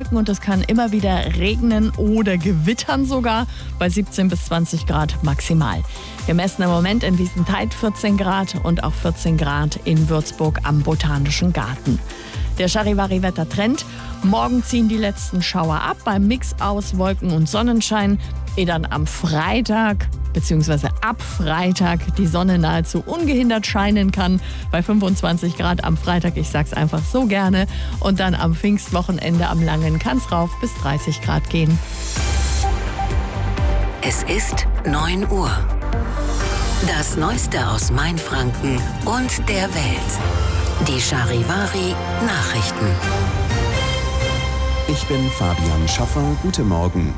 Wolken und es kann immer wieder regnen oder gewittern sogar bei 17 bis 20 Grad maximal. Gemessen im Moment in Wiesentheid 14 Grad und auch 14 Grad in Würzburg am Botanischen Garten. Der Charivari-Wettertrend. Morgen ziehen die letzten Schauer ab beim Mix aus Wolken und Sonnenschein, ehe dann am Freitag bzw. ab Freitag die Sonne nahezu ungehindert scheinen kann. Bei 25 Grad am Freitag, ich sag's einfach so gerne. Und dann am Pfingstwochenende am Langen kann es rauf bis 30 Grad gehen. Es ist 9 Uhr. Das Neueste aus Mainfranken und der Welt. Die Charivari-Nachrichten. Ich bin Fabian Schaffer. Guten Morgen.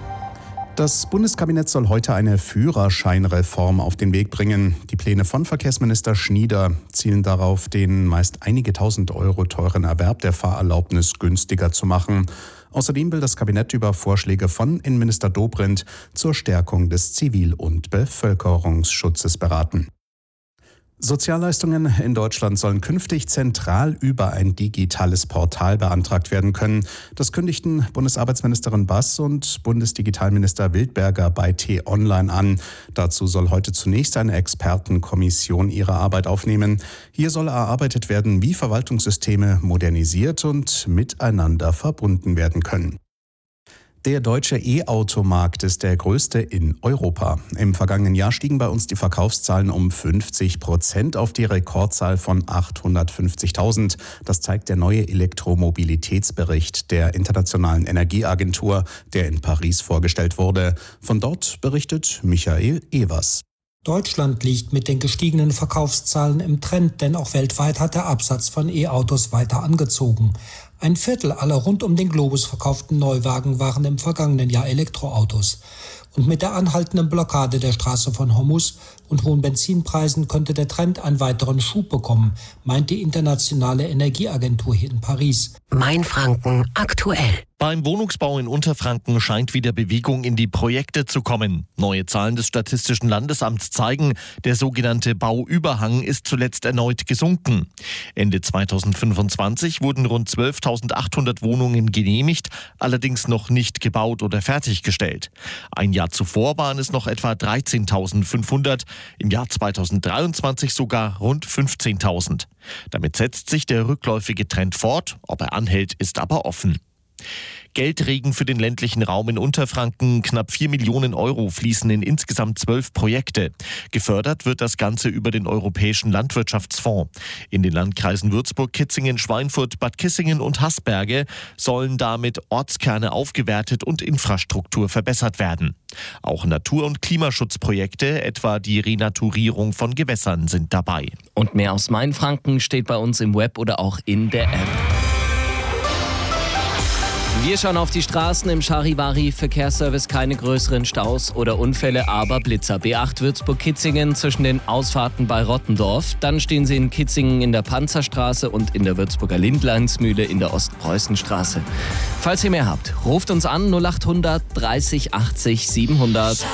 Das Bundeskabinett soll heute eine Führerscheinreform auf den Weg bringen. Die Pläne von Verkehrsminister Schnieder zielen darauf, den meist einige tausend Euro teuren Erwerb der Fahrerlaubnis günstiger zu machen. Außerdem will das Kabinett über Vorschläge von Innenminister Dobrindt zur Stärkung des Zivil- und Bevölkerungsschutzes beraten. Sozialleistungen in Deutschland sollen künftig zentral über ein digitales Portal beantragt werden können. Das kündigten Bundesarbeitsministerin Bass und Bundesdigitalminister Wildberger bei T-Online an. Dazu soll heute zunächst eine Expertenkommission ihre Arbeit aufnehmen. Hier soll erarbeitet werden, wie Verwaltungssysteme modernisiert und miteinander verbunden werden können. Der deutsche E-Auto-Markt ist der größte in Europa. Im vergangenen Jahr stiegen bei uns die Verkaufszahlen um 50% auf die Rekordzahl von 850.000. Das zeigt der neue Elektromobilitätsbericht der Internationalen Energieagentur, der in Paris vorgestellt wurde. Von dort berichtet Michael Evers. Deutschland liegt mit den gestiegenen Verkaufszahlen im Trend, denn auch weltweit hat der Absatz von E-Autos weiter angezogen. 1/4 aller rund um den Globus verkauften Neuwagen waren im vergangenen Jahr Elektroautos. Und mit der anhaltenden Blockade der Straße von Hormuz und hohen Benzinpreisen könnte der Trend einen weiteren Schub bekommen, meint die Internationale Energieagentur hier in Paris. Mainfranken aktuell. Beim Wohnungsbau in Unterfranken scheint wieder Bewegung in die Projekte zu kommen. Neue Zahlen des Statistischen Landesamts zeigen, der sogenannte Bauüberhang ist zuletzt erneut gesunken. Ende 2025 wurden rund 12.800 Wohnungen genehmigt, allerdings noch nicht gebaut oder fertiggestellt. Ein Jahr zuvor waren es noch etwa 13.500, im Jahr 2023 sogar rund 15.000. Damit setzt sich der rückläufige Trend fort, ob er anhält, ist aber offen. Geldregen für den ländlichen Raum in Unterfranken. Knapp 4 Millionen Euro fließen in insgesamt 12 Projekte. Gefördert wird das Ganze über den Europäischen Landwirtschaftsfonds. In den Landkreisen Würzburg, Kitzingen, Schweinfurt, Bad Kissingen und Haßberge sollen damit Ortskerne aufgewertet und Infrastruktur verbessert werden. Auch Natur- und Klimaschutzprojekte, etwa die Renaturierung von Gewässern, sind dabei. Und mehr aus Mainfranken steht bei uns im Web oder auch in der App. Wir schauen auf die Straßen im Charivari-Verkehrsservice. Keine größeren Staus oder Unfälle, aber Blitzer. B8 Würzburg-Kitzingen zwischen den Ausfahrten bei Rottendorf. Dann stehen Sie in Kitzingen in der Panzerstraße und in der Würzburger Lindleinsmühle in der Ostpreußenstraße. Falls ihr mehr habt, ruft uns an 0800 30 80 700.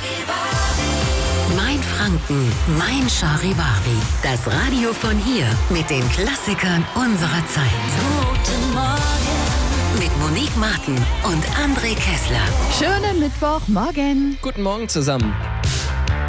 Mainfranken, mein Charivari. Das Radio von hier mit den Klassikern unserer Zeit. Guten Morgen. Mit Monique Martin und André Kessler. Schönen Mittwochmorgen. Guten Morgen zusammen.